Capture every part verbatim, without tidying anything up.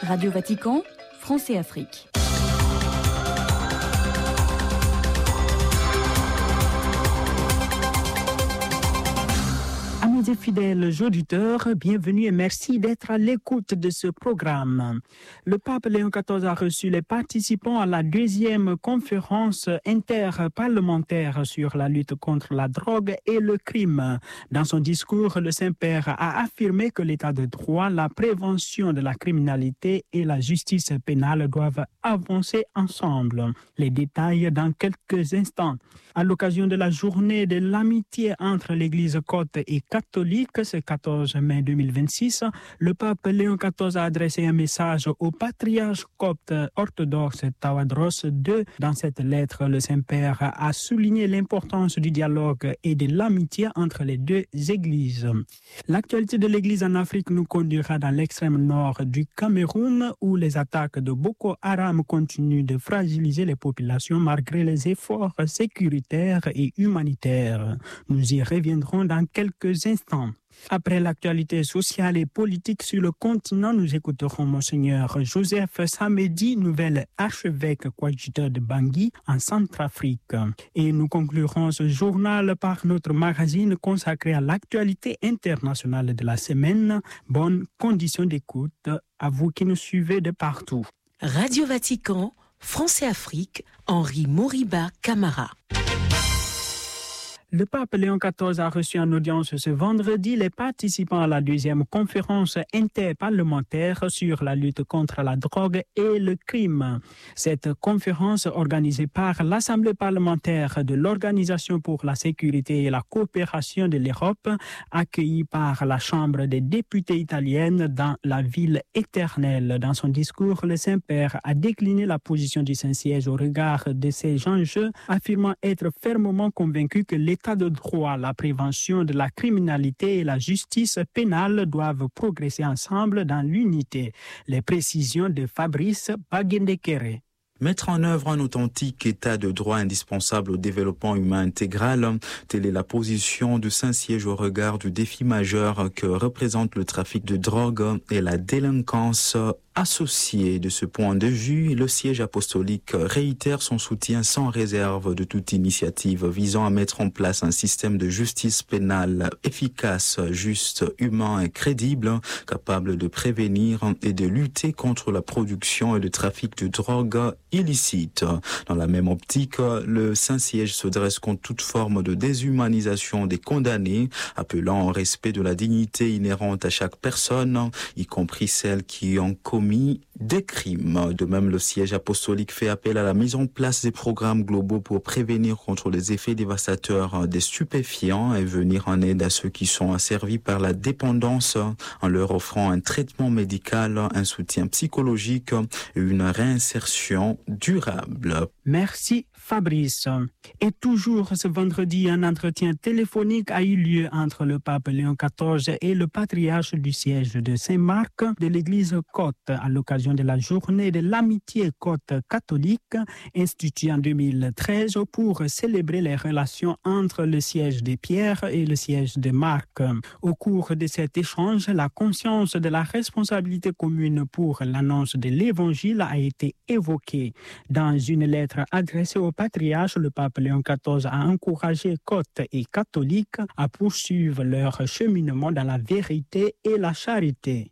Radio Vatican, France et Afrique. Amis et fidèles auditeurs, bienvenue et merci d'être à l'écoute de ce programme. Le pape Léon quatorze a reçu les participants à la deuxième conférence interparlementaire sur la lutte contre la drogue et le crime. Dans son discours, le Saint-Père a affirmé que l'état de droit, la prévention de la criminalité et la justice pénale doivent avancer ensemble. Les détails dans quelques instants. À l'occasion de la journée de l'amitié entre l'Église copte et catholique, ce quatorze mai deux mille vingt-six, le pape Léon quatorze a adressé un message au patriarche copte orthodoxe Tawadros deux. Dans cette lettre, le Saint-Père a souligné l'importance du dialogue et de l'amitié entre les deux églises. L'actualité de l'Église en Afrique nous conduira dans l'extrême nord du Cameroun, où les attaques de Boko Haram continuent de fragiliser les populations malgré les efforts sécuritaires et humanitaires. Nous y reviendrons dans quelques instants. Après l'actualité sociale et politique sur le continent, nous écouterons Monseigneur Joseph Samedi, nouvel archevêque coadjuteur de Bangui en Centrafrique. Et nous conclurons ce journal par notre magazine consacré à l'actualité internationale de la semaine. Bonne condition d'écoute à vous qui nous suivez de partout. Radio Vatican, France et Afrique, Henri Moriba Camara. Le pape Léon quatorze a reçu en audience ce vendredi les participants à la deuxième conférence interparlementaire sur la lutte contre la drogue et le crime. Cette conférence, organisée par l'Assemblée parlementaire de l'Organisation pour la sécurité et la coopération de l'Europe, accueillie par la Chambre des députés italienne dans la ville éternelle. Dans son discours, le Saint-Père a décliné la position du Saint-Siège au regard de ces enjeux, affirmant être fermement convaincu que l'État L'état de droit, la prévention de la criminalité et la justice pénale doivent progresser ensemble dans l'unité. Les précisions de Fabrice Bagendekere. Mettre en œuvre un authentique état de droit indispensable au développement humain intégral, telle est la position du Saint-Siège au regard du défi majeur que représente le trafic de drogue et la délinquance associée. De ce point de vue, le siège apostolique réitère son soutien sans réserve de toute initiative visant à mettre en place un système de justice pénale efficace, juste, humain et crédible, capable de prévenir et de lutter contre la production et le trafic de drogue illicite. Dans la même optique, le Saint-Siège se dresse contre toute forme de déshumanisation des condamnés, appelant au respect de la dignité inhérente à chaque personne, y compris celles qui ont commis des crimes. De même, le siège apostolique fait appel à la mise en place des programmes globaux pour prévenir contre les effets dévastateurs des stupéfiants et venir en aide à ceux qui sont asservis par la dépendance en leur offrant un traitement médical, un soutien psychologique et une réinsertion durable. Merci Fabrice. Et toujours ce vendredi, un entretien téléphonique a eu lieu entre le pape Léon quatorze et le patriarche du siège de Saint-Marc de l'église copte à l'occasion de la journée de l'amitié copte catholique instituée en deux mille treize pour célébrer les relations entre le siège de Pierre et le siège de Marc. Au cours de cet échange, la conscience de la responsabilité commune pour l'annonce de l'évangile a été évoquée. Dans une lettre adressée au patriarche, le pape Léon quatorze a encouragé coptes et catholiques à poursuivre leur cheminement dans la vérité et la charité.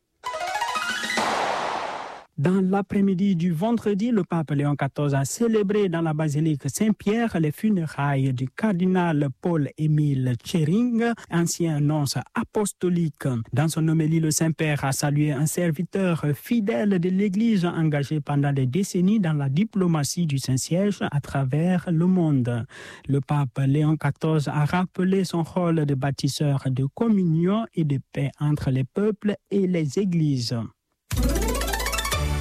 Dans l'après-midi du vendredi, le pape Léon quatorze a célébré dans la basilique Saint-Pierre les funérailles du cardinal Paul-Émile Tchering, ancien nonce apostolique. Dans son homélie, le Saint-Père a salué un serviteur fidèle de l'Église engagé pendant des décennies dans la diplomatie du Saint-Siège à travers le monde. Le pape Léon quatorze a rappelé son rôle de bâtisseur de communion et de paix entre les peuples et les églises.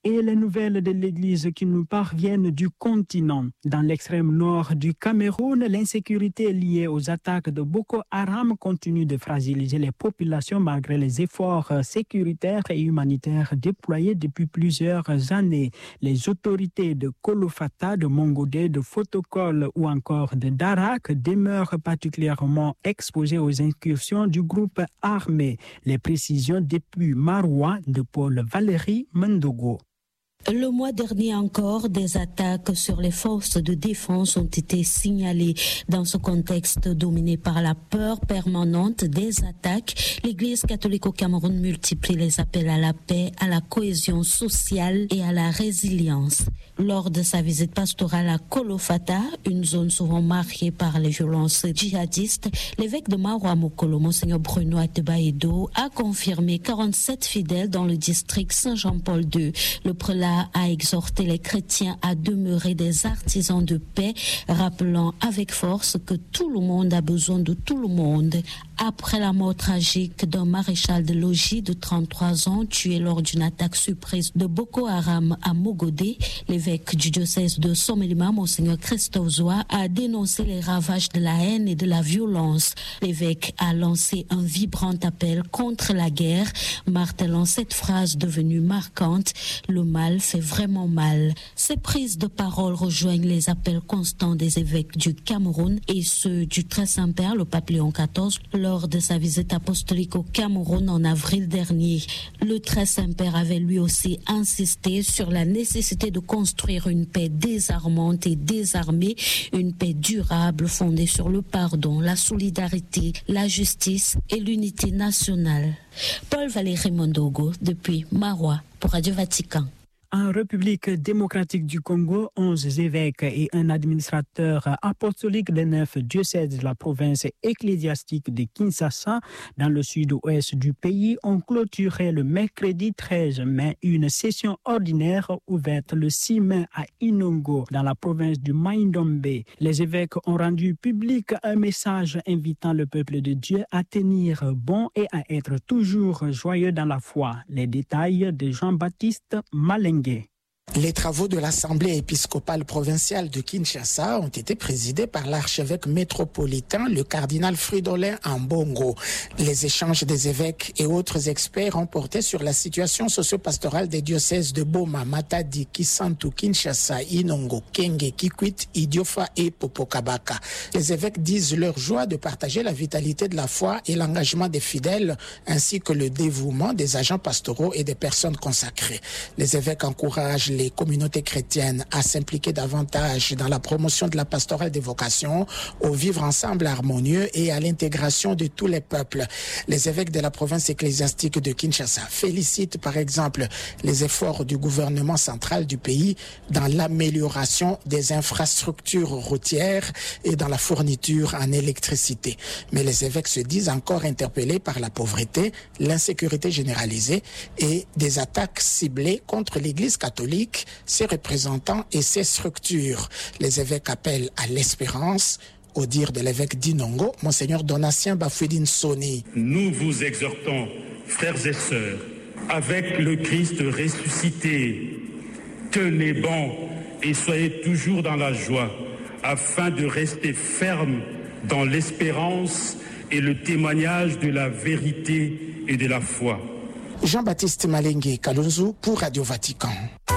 Et les nouvelles de l'Église qui nous parviennent du continent. Dans l'extrême nord du Cameroun, l'insécurité liée aux attaques de Boko Haram continue de fragiliser les populations malgré les efforts sécuritaires et humanitaires déployés depuis plusieurs années. Les autorités de Kolofata, de Mongodé, de Fotokol ou encore de Darak demeurent particulièrement exposées aux incursions du groupe armé. Les précisions depuis Maroua de Paul Valérie Mendogo. Le mois dernier encore, des attaques sur les forces de défense ont été signalées. Dans ce contexte dominé par la peur permanente des attaques, l'Église catholique au Cameroun multiplie les appels à la paix, à la cohésion sociale et à la résilience. Lors de sa visite pastorale à Kolofata, une zone souvent marquée par les violences djihadistes, l'évêque de Maroua Mokolo, Monseigneur Bruno Atebaedo, a confirmé quarante-sept fidèles dans le district Saint-Jean-Paul deux. Le prélat a exhorté les chrétiens à demeurer des artisans de paix, rappelant avec force que tout le monde a besoin de tout le monde. Après la mort tragique d'un maréchal de logis de trente-trois ans tué lors d'une attaque surprise de Boko Haram à Mogodé, l'évêque du diocèse de Somelima, Monseigneur Christophe Zoua, a dénoncé les ravages de la haine et de la violence. L'évêque a lancé un vibrant appel contre la guerre, martelant cette phrase devenue marquante: le mal fait vraiment mal. Ces prises de parole rejoignent les appels constants des évêques du Cameroun et ceux du Très Saint-Père, le pape Léon quatorze, lors de sa visite apostolique au Cameroun en avril dernier. Le Très Saint-Père avait lui aussi insisté sur la nécessité de construire une paix désarmante et désarmée, une paix durable fondée sur le pardon, la solidarité, la justice et l'unité nationale. Paul Valéry Mondogo, depuis Maroua, pour Radio Vatican. En République démocratique du Congo, onze évêques et un administrateur apostolique des neuf diocèses de la province ecclésiastique de Kinshasa, dans le sud-ouest du pays, ont clôturé le mercredi treize mai une session ordinaire ouverte le six mai à Inongo, dans la province du Mai-Ndombe. Les évêques ont rendu public un message invitant le peuple de Dieu à tenir bon et à être toujours joyeux dans la foi. Les détails de Jean-Baptiste Malengue. Les travaux de l'Assemblée épiscopale provinciale de Kinshasa ont été présidés par l'archevêque métropolitain, le cardinal Fridolin Ambongo. Les échanges des évêques et autres experts ont porté sur la situation socio-pastorale des diocèses de Boma, Matadi, Kisantu, Kinshasa, Inongo, Kenge, Kikwit, Idiofa et Popokabaka. Les évêques disent leur joie de partager la vitalité de la foi et l'engagement des fidèles, ainsi que le dévouement des agents pastoraux et des personnes consacrées. Les évêques encouragent les communautés chrétiennes à s'impliquer davantage dans la promotion de la pastorale des vocations, au vivre ensemble harmonieux et à l'intégration de tous les peuples. Les évêques de la province ecclésiastique de Kinshasa félicitent par exemple les efforts du gouvernement central du pays dans l'amélioration des infrastructures routières et dans la fourniture en électricité. Mais les évêques se disent encore interpellés par la pauvreté, l'insécurité généralisée et des attaques ciblées contre l'Église catholique, ses représentants et ses structures. Les évêques appellent à l'espérance, au dire de l'évêque d'Inongo, Monseigneur Donatien Bafouedine Soni. Nous vous exhortons, frères et sœurs, avec le Christ ressuscité, tenez bon et soyez toujours dans la joie, afin de rester fermes dans l'espérance et le témoignage de la vérité et de la foi. Jean-Baptiste Malengue Kalonzo pour Radio Vatican.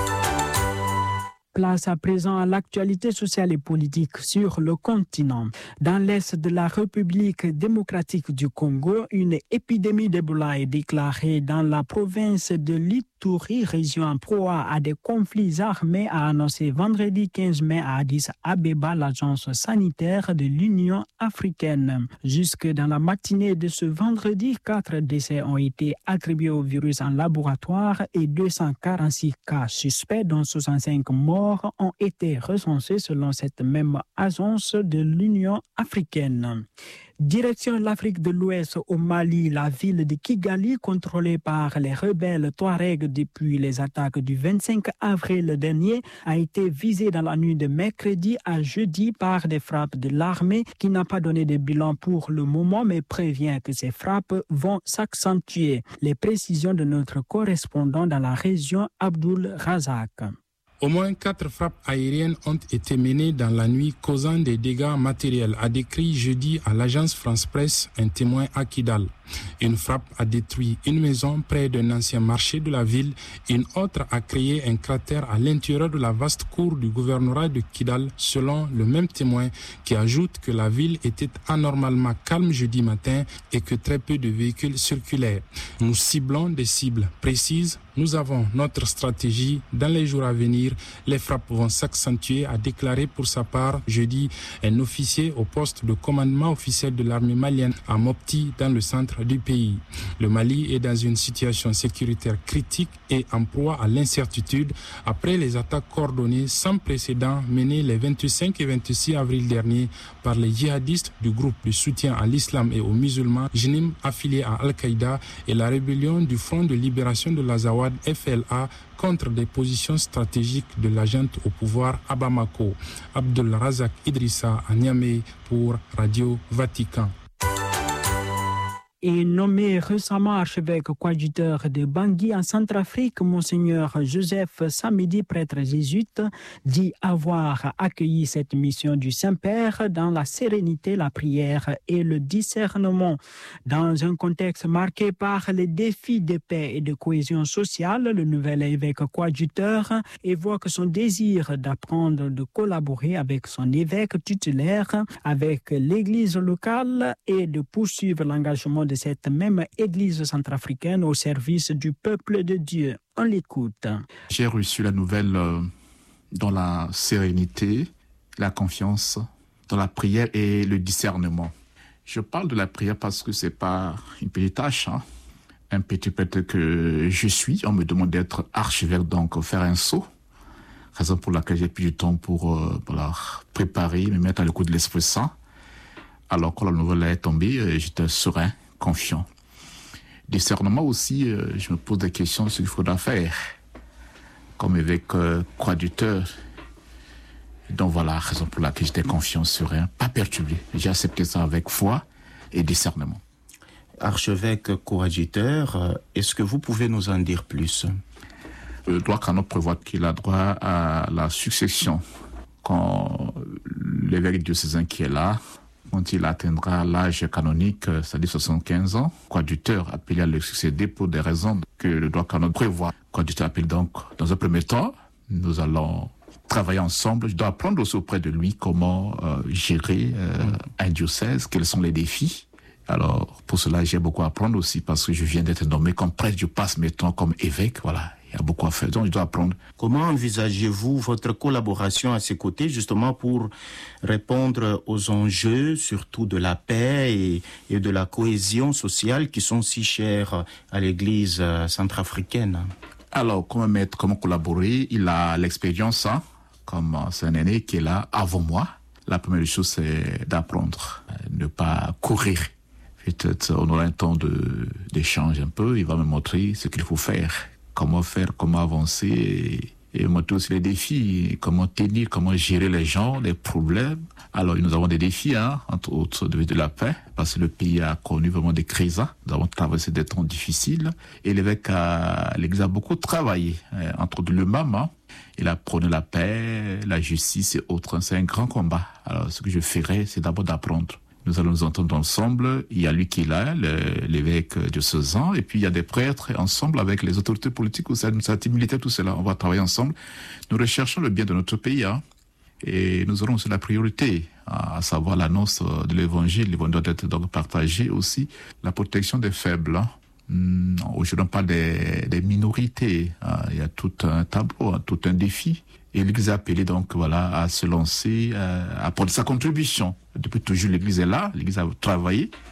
Place à présent à l'actualité sociale et politique sur le continent. Dans l'est de la République démocratique du Congo, une épidémie d'Ebola est déclarée dans la province de l'Ituri, région en proie à des conflits armés, a annoncé vendredi quinze mai à Addis Abeba l'agence sanitaire de l'Union africaine. Jusque dans la matinée de ce vendredi, quatre décès ont été attribués au virus en laboratoire et deux cent quarante-six cas suspects, dont soixante-cinq morts morts ont été recensés selon cette même agence de l'Union africaine. Direction l'Afrique de l'Ouest au Mali, la ville de Kigali, contrôlée par les rebelles Touaregs depuis les attaques du vingt-cinq avril dernier, a été visée dans la nuit de mercredi à jeudi par des frappes de l'armée qui n'a pas donné de bilan pour le moment mais prévient que ces frappes vont s'accentuer. Les précisions de notre correspondant dans la région, Abdul Razak. Au moins quatre frappes aériennes ont été menées dans la nuit, causant des dégâts matériels, a décrit jeudi à l'agence France Presse un témoin à Kidal. Une frappe a détruit une maison près d'un ancien marché de la ville. Une autre a créé un cratère à l'intérieur de la vaste cour du gouvernorat de Kidal, selon le même témoin, qui ajoute que la ville était anormalement calme jeudi matin et que très peu de véhicules circulaient. Nous ciblons des cibles précises. Nous avons notre stratégie. Dans les jours à venir, les frappes vont s'accentuer, a déclaré pour sa part jeudi un officier au poste de commandement officiel de l'armée malienne à Mopti, dans le centre du pays. Le Mali est dans une situation sécuritaire critique et en proie à l'incertitude après les attaques coordonnées sans précédent menées les vingt-cinq et vingt-six avril dernier par les djihadistes du groupe de soutien à l'islam et aux musulmans, J N I M affilié à Al-Qaïda, et la rébellion du Front de libération de l'Azawad F L A contre des positions stratégiques de la junte au pouvoir à Bamako. Abdul Razak Idrissa à Niamey pour Radio Vatican. Et nommé récemment archevêque coadjuteur de Bangui en Centrafrique, Monseigneur Joseph Samedi, prêtre jésuite, dit avoir accueilli cette mission du Saint-Père dans la sérénité, la prière et le discernement. Dans un contexte marqué par les défis de paix et de cohésion sociale, le nouvel évêque coadjuteur évoque son désir d'apprendre, de collaborer avec son évêque tutélaire, avec l'Église locale et de poursuivre l'engagement de cette même Église centrafricaine au service du peuple de Dieu. On l'écoute. J'ai reçu la nouvelle euh, dans la sérénité, la confiance, dans la prière et le discernement. Je parle de la prière parce que c'est pas une petite tâche, hein. Un petit prêtre que je suis. On me demande d'être archevêque, donc faire un saut. Raison pour laquelle j'ai plus de temps pour euh, voilà, préparer, me mettre à l'écoute de l'Esprit Saint. Alors quand la nouvelle est tombée, j'étais serein, confiant. Discernement aussi, euh, je me pose des questions sur ce qu'il faudra faire, comme évêque euh, coadjuteur. Donc voilà, raison pour laquelle j'étais confiant, serein, pas perturbé. J'ai accepté ça avec foi et discernement. Archevêque coadjuteur, est-ce que vous pouvez nous en dire plus? Le droit canon prévoit qu'il a droit à la succession quand l'évêque diocésain qui est là, quand il atteindra l'âge canonique, c'est-à-dire soixante-quinze ans, coadjuteur appelé à le succéder pour des raisons que le droit canon prévoit. Coadjuteur appelé donc, dans un premier temps, nous allons travailler ensemble. Je dois apprendre aussi auprès de lui comment euh, gérer euh, un diocèse, quels sont les défis. Alors, pour cela, j'ai beaucoup à apprendre aussi parce que je viens d'être nommé comme prêtre, je passe maintenant comme évêque, voilà. Il y a beaucoup à faire, donc je dois apprendre. Comment envisagez-vous votre collaboration à ses côtés, justement pour répondre aux enjeux, surtout de la paix et, et de la cohésion sociale qui sont si chers à l'Église centrafricaine? Alors, comment mettre, comment collaborer? Il a l'expérience, hein, comme c'est un aîné qui est là avant moi. La première chose, c'est d'apprendre, ne pas courir. Peut-être on aura un temps de, d'échange un peu, il va me montrer ce qu'il faut faire. Comment faire, comment avancer et, et montrer aussi les défis, comment tenir, comment gérer les gens, les problèmes. Alors, nous avons des défis, hein, entre autres de, de la paix, parce que le pays a connu vraiment des crises. Hein. Nous avons traversé des temps difficiles et l'évêque a, l'Église a beaucoup travaillé, hein, entre autres le M A M. Hein. Il a prôné la paix, la justice et autres. C'est un grand combat. Alors, ce que je ferai, c'est d'abord d'apprendre. Nous allons nous entendre ensemble. Il y a lui qui est là, le, l'évêque diocésain, et puis il y a des prêtres ensemble avec les autorités politiques, les administratifs militaires, tout cela. On va travailler ensemble. Nous recherchons le bien de notre pays, hein, et nous aurons aussi la priorité, à savoir l'annonce de l'évangile. L'évangile doit être donc partagé aussi. La protection des faibles. Hein. Hum, aujourd'hui, on parle des, des minorités. Hein. Il y a tout un tableau, hein, tout un défi. Et l'Église a appelé donc voilà à se lancer, à apporter sa contribution. Depuis toujours, l'Église est là, l'Église a travaillé.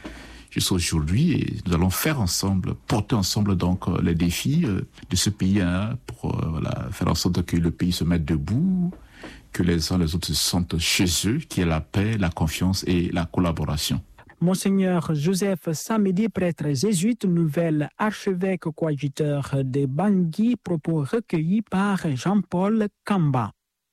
jusqu'à aujourd'hui. Et nous allons faire ensemble, porter ensemble donc les défis de ce pays hein, pour euh, voilà, faire en sorte que le pays se mette debout, que les uns les autres se sentent chez eux, qu'il y ait la paix, la confiance et la collaboration. Monseigneur Joseph Samedi, prêtre jésuite, nouvel archevêque coadjuteur de Bangui, propos recueillis par Jean-Paul Kamba.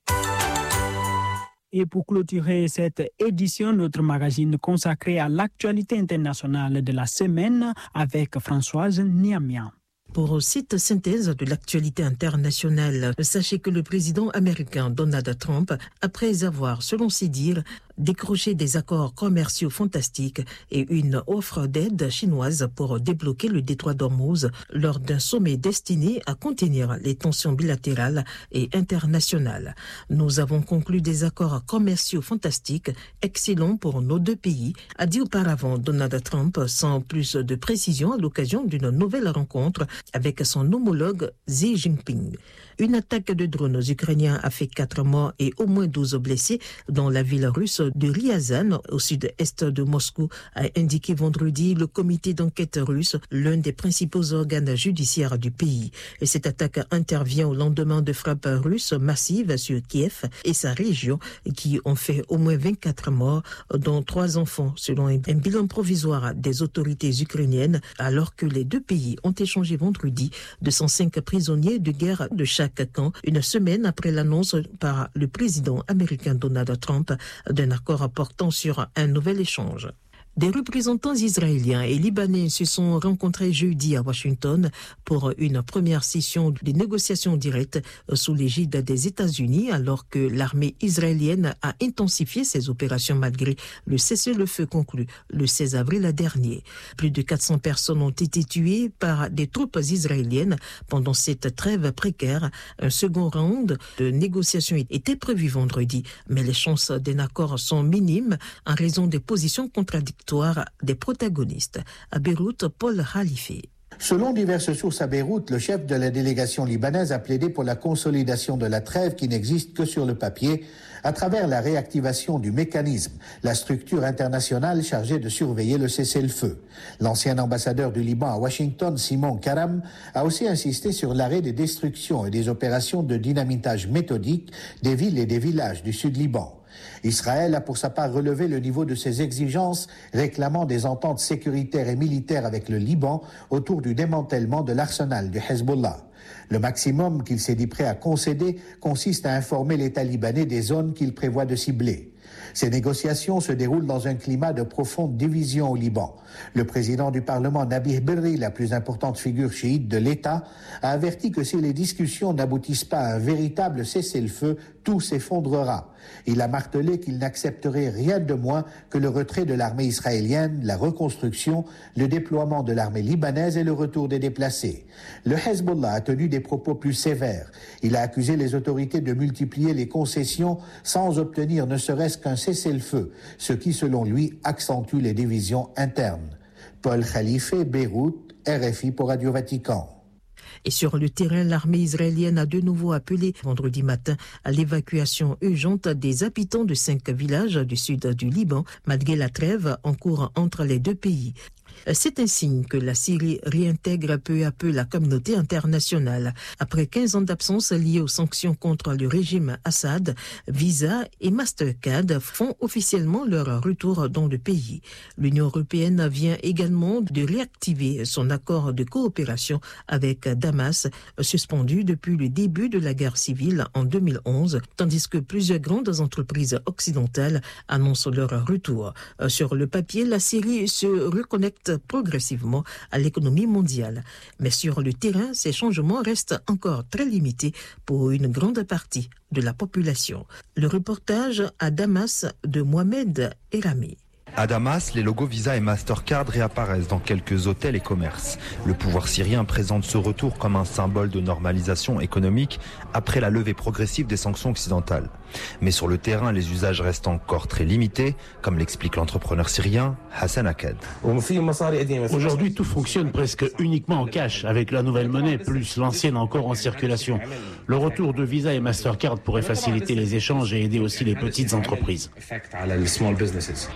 Et pour clôturer cette édition, notre magazine consacré à l'actualité internationale de la semaine avec Françoise Niamia. Pour cette synthèse de l'actualité internationale, sachez que le président américain Donald Trump, après avoir, selon ses dires, décroché des accords commerciaux fantastiques et une offre d'aide chinoise pour débloquer le détroit d'Ormuz lors d'un sommet destiné à contenir les tensions bilatérales et internationales. Nous avons conclu des accords commerciaux fantastiques, excellents pour nos deux pays, a dit auparavant Donald Trump sans plus de précision à l'occasion d'une nouvelle rencontre avec son homologue Xi Jinping. Une attaque de drones ukrainiens a fait quatre morts et au moins douze blessés dans la ville russe de Ryazan, au sud-est de Moscou, a indiqué vendredi le comité d'enquête russe, l'un des principaux organes judiciaires du pays. Et cette attaque intervient au lendemain de frappes russes massives sur Kiev et sa région qui ont fait au moins vingt-quatre morts, dont trois enfants, selon un bilan provisoire des autorités ukrainiennes, alors que les deux pays ont échangé vendredi deux cent cinq prisonniers de guerre de chaque camp, une semaine après l'annonce par le président américain Donald Trump d'un accord portant sur un nouvel échange. Des représentants israéliens et libanais se sont rencontrés jeudi à Washington pour une première session de négociations directes sous l'égide des États-Unis, alors que l'armée israélienne a intensifié ses opérations malgré le cessez-le-feu conclu le seize avril dernier. Plus de quatre cents personnes ont été tuées par des troupes israéliennes pendant cette trêve précaire. Un second round de négociations était prévu vendredi, mais les chances d'un accord sont minimes en raison des positions contradictoires des protagonistes. À Beyrouth, Paul Khalife. Selon diverses sources à Beyrouth, le chef de la délégation libanaise a plaidé pour la consolidation de la trêve qui n'existe que sur le papier à travers la réactivation du mécanisme, la structure internationale chargée de surveiller le cessez-le-feu. L'ancien ambassadeur du Liban à Washington, Simon Karam, a aussi insisté sur l'arrêt des destructions et des opérations de dynamitage méthodique des villes et des villages du sud-Liban. Israël a pour sa part relevé le niveau de ses exigences, réclamant des ententes sécuritaires et militaires avec le Liban autour du démantèlement de l'arsenal du Hezbollah. Le maximum qu'il s'est dit prêt à concéder consiste à informer l'État libanais des zones qu'il prévoit de cibler. Ces négociations se déroulent dans un climat de profonde division au Liban. Le président du Parlement, Nabih Berri, la plus importante figure chiite de l'État, a averti que si les discussions n'aboutissent pas à un véritable cessez-le-feu, tout s'effondrera. Il a martelé qu'il n'accepterait rien de moins que le retrait de l'armée israélienne, la reconstruction, le déploiement de l'armée libanaise et le retour des déplacés. Le Hezbollah a tenu des propos plus sévères. Il a accusé les autorités de multiplier les concessions sans obtenir ne serait-ce qu'un cessez-le-feu, ce qui, selon lui, accentue les divisions internes. Paul Khalife, Beyrouth, R F I pour Radio Vatican. Et sur le terrain, l'armée israélienne a de nouveau appelé vendredi matin à l'évacuation urgente des habitants de cinq villages du sud du Liban, malgré la trêve en cours entre les deux pays. C'est un signe que la Syrie réintègre peu à peu la communauté internationale. Après quinze ans d'absence liée aux sanctions contre le régime Assad, Visa et Mastercard font officiellement leur retour dans le pays. L'Union européenne vient également de réactiver son accord de coopération avec Damas, suspendu depuis le début de la guerre civile en deux mille onze, tandis que plusieurs grandes entreprises occidentales annoncent leur retour. Sur le papier, la Syrie se reconnecte progressivement à l'économie mondiale. Mais sur le terrain, ces changements restent encore très limités pour une grande partie de la population. Le reportage à Damas de Mohamed Erami. À Damas, les logos Visa et Mastercard réapparaissent dans quelques hôtels et commerces. Le pouvoir syrien présente ce retour comme un symbole de normalisation économique après la levée progressive des sanctions occidentales. Mais sur le terrain, les usages restent encore très limités, comme l'explique l'entrepreneur syrien Hassan Akkad. Aujourd'hui, tout fonctionne presque uniquement en cash, avec la nouvelle monnaie, plus l'ancienne encore en circulation. Le retour de Visa et Mastercard pourrait faciliter les échanges et aider aussi les petites entreprises. Pour beaucoup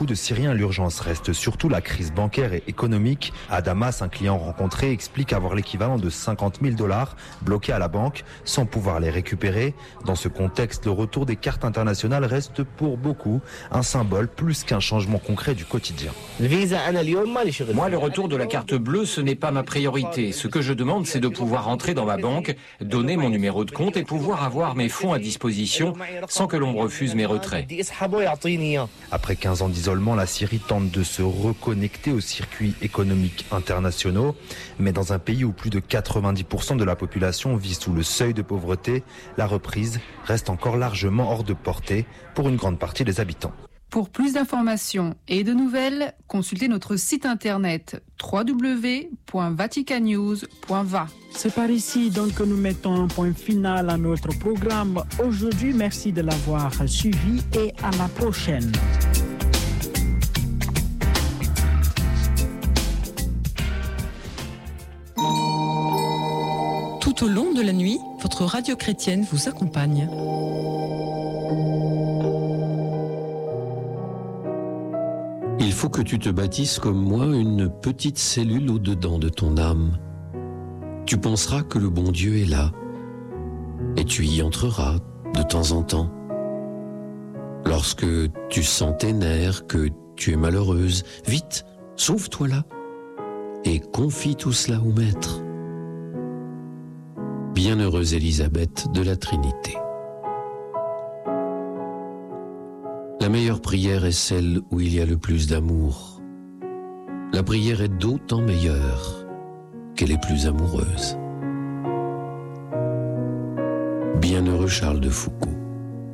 beaucoup de Syriens à l'urgence reste surtout la crise bancaire et économique. À Damas, un client rencontré explique avoir l'équivalent de cinquante mille dollars bloqués à la banque sans pouvoir les récupérer. Dans ce contexte, le retour des cartes internationales reste pour beaucoup un symbole plus qu'un changement concret du quotidien. Moi, le retour de la carte bleue, ce n'est pas ma priorité. Ce que je demande, c'est de pouvoir entrer dans ma banque, donner mon numéro de compte et pouvoir avoir mes fonds à disposition sans que l'on me refuse mes retraits. Après quinze ans d'isolement, la Syrie tente de se reconnecter aux circuits économiques internationaux. Mais dans un pays où plus de quatre-vingt-dix pour cent de la population vit sous le seuil de pauvreté, la reprise reste encore largement hors de portée pour une grande partie des habitants. Pour plus d'informations et de nouvelles, consultez notre site internet w w w point vaticannews point va. C'est par ici donc que nous mettons un point final à notre programme aujourd'hui. Merci de l'avoir suivi et à la prochaine. Tout au long de la nuit, votre radio chrétienne vous accompagne. Il faut que tu te bâtisses comme moi une petite cellule au-dedans de ton âme. Tu penseras que le bon Dieu est là, et tu y entreras de temps en temps. Lorsque tu sens tes nerfs, que tu es malheureuse, vite, sauve-toi là, et confie tout cela au Maître. Bienheureuse Élisabeth de la Trinité. La meilleure prière est celle où il y a le plus d'amour. La prière est d'autant meilleure qu'elle est plus amoureuse. Bienheureux Charles de Foucauld.